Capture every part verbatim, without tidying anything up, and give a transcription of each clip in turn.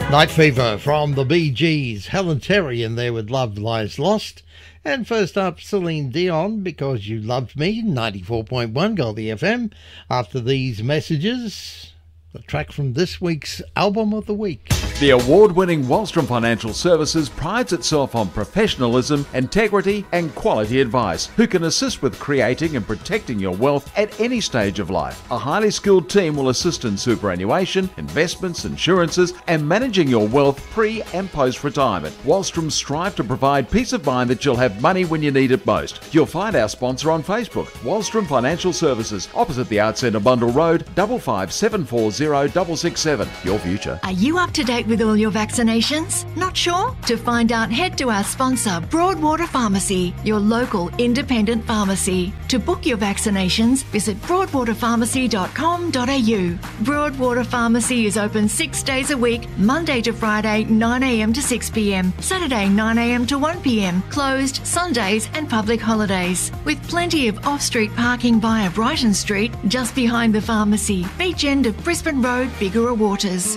Night Fever from the Bee Gees. Helen Terry in there with Love Lies Lost. And first up, Celine Dion, Because You Loved Me, ninety-four point one Goldie F M. After these messages, the track from this week's Album of the Week. The award-winning Wallstrom Financial Services prides itself on professionalism, integrity and quality advice, who can assist with creating and protecting your wealth at any stage of life. A highly skilled team will assist in superannuation, investments, insurances and managing your wealth pre and post-retirement. Wallstrom strive to provide peace of mind that you'll have money when you need it most. You'll find our sponsor on Facebook, Wallstrom Financial Services, opposite the Arts Centre Bundle Road, double five seven four zero double six seven. Your future. Are you up to date with all your vaccinations? Not sure? To find out, head to our sponsor, Broadwater Pharmacy, your local independent pharmacy. To book your vaccinations, visit broadwater pharmacy dot com dot a u. Broadwater Pharmacy is open six days a week, Monday to Friday, nine a m to six p m, Saturday, nine a m to one p m, closed Sundays and public holidays. With plenty of off-street parking via Brighton Street, just behind the pharmacy, beach end of Brisbane Road, Bigara Waters.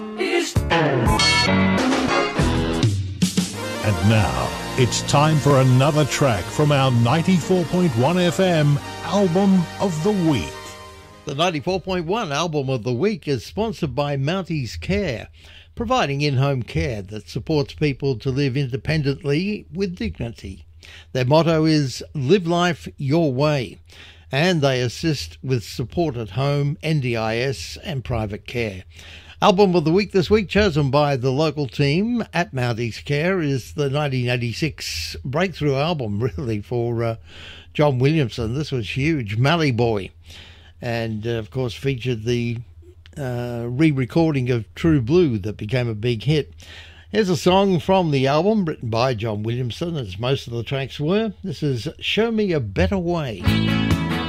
And now, it's time for another track from our ninety-four point one F M Album of the Week. The ninety-four point one Album of the Week is sponsored by Mounties Care, providing in-home care that supports people to live independently with dignity. Their motto is Live Life Your Way, and they assist with support at home, N D I S and private care. Album of the Week this week, chosen by the local team at Mounties Care, is the nineteen eighty-six breakthrough album, really, for uh, John Williamson. This was huge, Mallee Boy, and uh, of course featured the uh, re-recording of True Blue that became a big hit. Here's a song from the album written by John Williamson, as most of the tracks were. This is Show Me a Better Way.